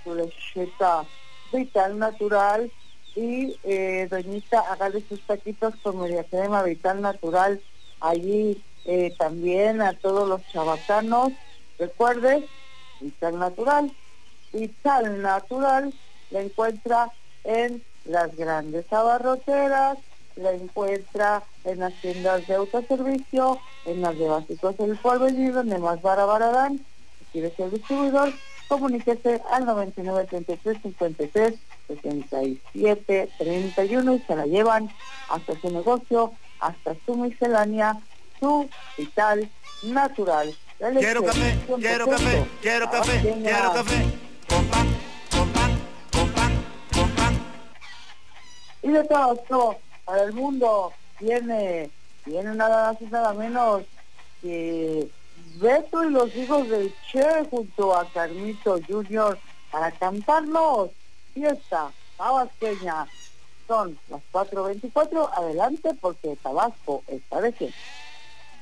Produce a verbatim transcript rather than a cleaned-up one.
su lechita Vital Natural. Y eh, doñita, hágale sus taquitos con media crema Vital Natural. Allí eh, también a todos los chabacanos, recuerde, Vital Natural. Vital Natural la encuentra en las grandes abarroteras, la encuentra en las tiendas de autoservicio, en las de Básicos El Porvenir, donde más vara bararán. Si quiere ser distribuidor, comuníquese al noventa y nueve, treinta y tres, cincuenta y tres, sesenta y siete, treinta y uno y se la llevan hasta su negocio, hasta su miscelánea, su Vital Natural. Quiero café, quiero café, quiero café, quiero café, con pan, con pan, con pan, con pan. Y de todo esto, para el mundo, viene, viene nada más y nada menos que Beto y los hijos del Che junto a Carmito junior para cantarnos Fiesta Tabasqueña. Son las cuatro veinticuatro, adelante porque Tabasco está de fiesta.